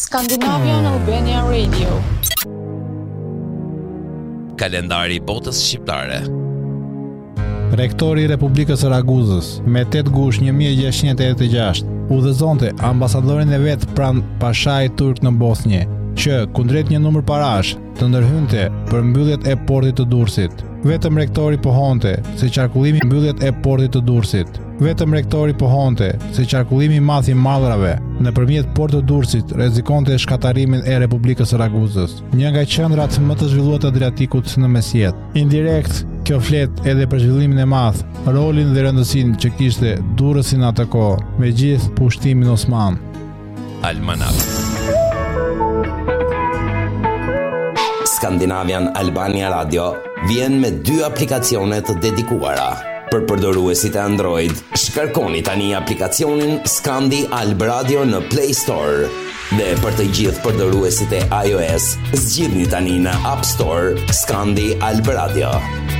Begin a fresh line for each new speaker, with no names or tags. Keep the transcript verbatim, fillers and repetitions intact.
Scandinavian Albania Radio.
Kalendari i botës shqiptare.
Rektori i Republikës së Raguzës, me tetë gush një mijë gjashtëqind e tetëdhjetë e gjashtë, udhëzonte ambasadorin e vet pranë Pashait turk në Bosnjë, që kundrejt një numër parash të ndërhynte për mbylljet e portit të Durrësit. Vetëm rektori pohonte se qarkullimi mbylljet e portit të Durrësit. Vetëm rektori pohonte se qarkullimi i madh i mallrave nëpërmjet portit të Durrësit rrezikonte shkatarimin e Republikës së Raguzës, një nga qendrat më të zhvilluara të Adriatikut në mesjet. Indirekt, kjo flet edhe për zhvillimin e madh, rolin dhe rëndësinë që kishte Durrësi në atë kohë, me gjithë pushtimin osman.
Almanak.
Scandinavian Albania Radio vjen me dy aplikacione të dedikuara. Për përdoruesit e Android, shkarkoni tani aplikacionin Scandi Alb Radio në Play Store. Dhe për të gjithë përdoruesit e iOS, zgjidhni tani në App Store Scandi Alb Radio.